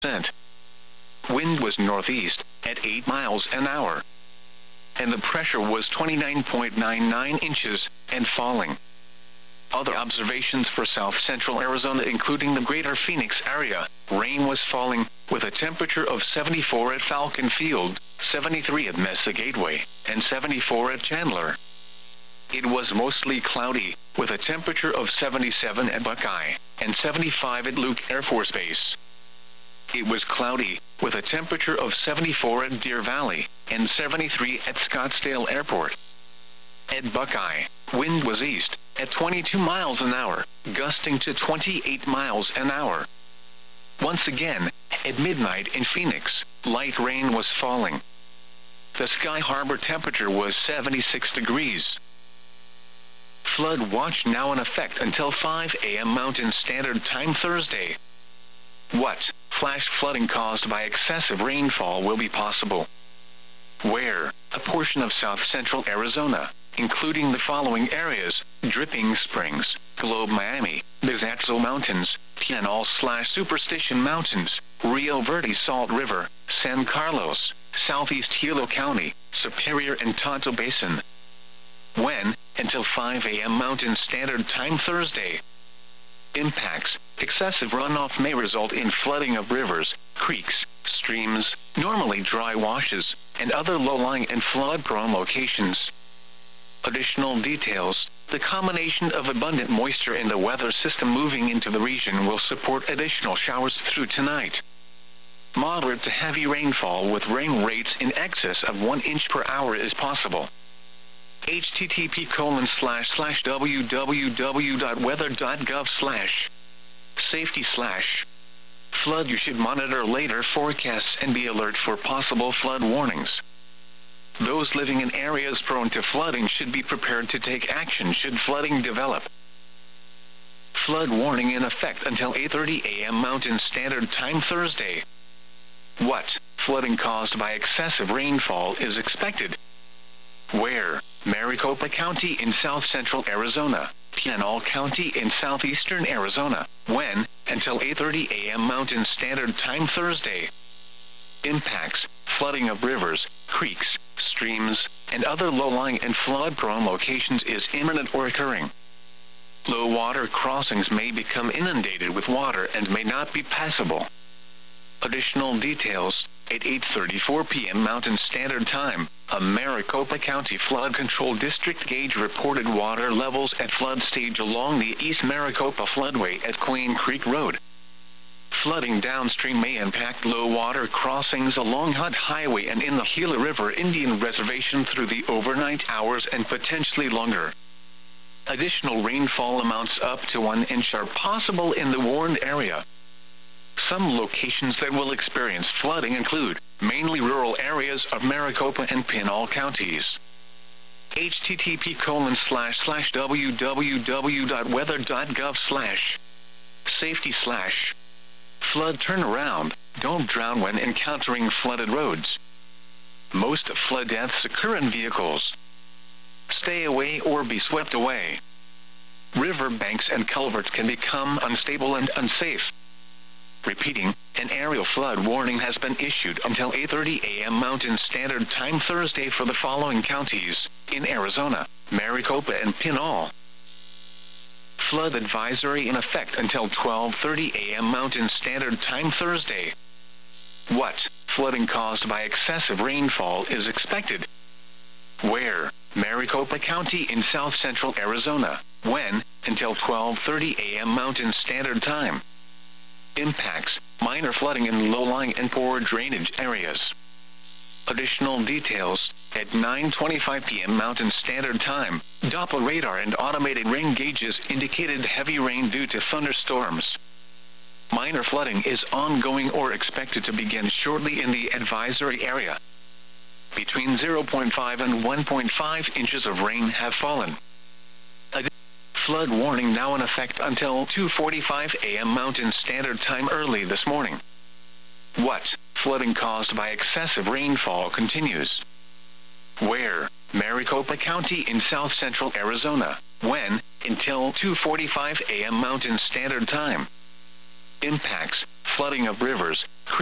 Wind was northeast, at 8 miles an hour. And the pressure was 29.99 inches, and falling. Other observations for south-central Arizona including the greater Phoenix area, rain was falling, with a temperature of 74 at Falcon Field, 73 at Mesa Gateway, and 74 at Chandler. It was mostly cloudy, with a temperature of 77 at Buckeye, and 75 at Luke Air Force Base. It was cloudy, with a temperature of 74 at Deer Valley, and 73 at Scottsdale Airport. At Buckeye, wind was east, at 22 miles an hour, gusting to 28 miles an hour. Once again, at midnight in Phoenix, light rain was falling. The Sky Harbor temperature was 76 degrees. Flood watch now in effect until 5 a.m. Mountain Standard Time Thursday. What flash flooding caused by excessive rainfall will be possible? Where? A portion of south-central Arizona, including the following areas: Dripping Springs, Globe Miami, Bizatzal Mountains, Pinal/Superstition Mountains, Rio Verde Salt River, San Carlos, southeast Hilo County, Superior and Tonto Basin. When? Until 5 a.m. Mountain Standard Time Thursday. Impacts: excessive runoff may result in flooding of rivers, creeks, streams, normally dry washes, and other low-lying and flood-prone locations. Additional details: the combination of abundant moisture in the weather system moving into the region will support additional showers through tonight. Moderate to heavy rainfall with rain rates in excess of 1 inch per hour is possible. http://www.weather.gov/safety/ flood. You should monitor later forecasts and be alert for possible flood warnings. Those living in areas prone to flooding should be prepared to take action should flooding develop. Flood warning in effect until 8:30 a.m. Mountain Standard Time Thursday. What flooding caused by excessive rainfall is expected? Where? Maricopa County in south-central Arizona, Pinal County in southeastern Arizona. When? Until 8:30 a.m. Mountain Standard Time Thursday. Impacts: flooding of rivers, creeks, streams, and other low-lying and flood-prone locations is imminent or occurring. Low water crossings may become inundated with water and may not be passable. Additional details: at 8:34 p.m. Mountain Standard Time, a Maricopa County Flood Control District gauge reported water levels at flood stage along the East Maricopa Floodway at Queen Creek Road. Flooding downstream may impact low water crossings along Hunt Highway and in the Gila River Indian Reservation through the overnight hours and potentially longer. Additional rainfall amounts up to 1 inch are possible in the warned area. Some locations that will experience flooding include mainly rural areas of Maricopa and Pinal counties. http://www.weather.gov/safety/ flood turnaround. Don't drown when encountering flooded roads. Most flood deaths occur in vehicles. Stay away or be swept away. River banks and culverts can become unstable and unsafe. Repeating, an aerial flood warning has been issued until 8:30 a.m. Mountain Standard Time Thursday for the following counties in Arizona: Maricopa and Pinal. Flood advisory in effect until 12:30 a.m. Mountain Standard Time Thursday. What flooding caused by excessive rainfall is expected? Where? Maricopa County in south-central Arizona. When? Until 12:30 a.m. Mountain Standard Time. Impacts: minor flooding in low-lying and poor drainage areas. Additional details: at 9:25 p.m. Mountain Standard Time, Doppler radar and automated rain gauges indicated heavy rain due to thunderstorms. Minor flooding is ongoing or expected to begin shortly in the advisory area. Between 0.5 and 1.5 inches of rain have fallen. Flood warning now in effect until 2:45 a.m. Mountain Standard Time early this morning. What flooding caused by excessive rainfall continues? Where? Maricopa County in south-central Arizona. When? Until 2:45 a.m. Mountain Standard Time. impacts, flooding of rivers,